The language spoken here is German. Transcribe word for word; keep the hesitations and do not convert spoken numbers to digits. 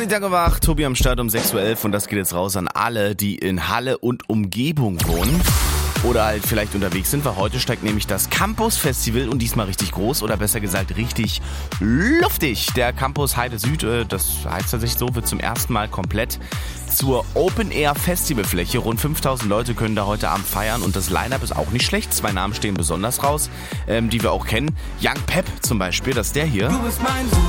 Montag um acht, Tobi am Start um sechs Uhr elf und das geht jetzt raus an alle, die in Halle und Umgebung wohnen. Oder halt vielleicht unterwegs sind, weil heute steigt nämlich das Campus Festival und diesmal richtig groß oder besser gesagt richtig luftig. Der Campus Heide Süd, das heißt tatsächlich so, wird zum ersten Mal komplett zur Open-Air-Festivalfläche. Rund fünftausend Leute können da heute Abend feiern und das Line-Up ist auch nicht schlecht. Zwei Namen stehen besonders raus, ähm, die wir auch kennen. Young Pep zum Beispiel, das ist der hier. Du bist mein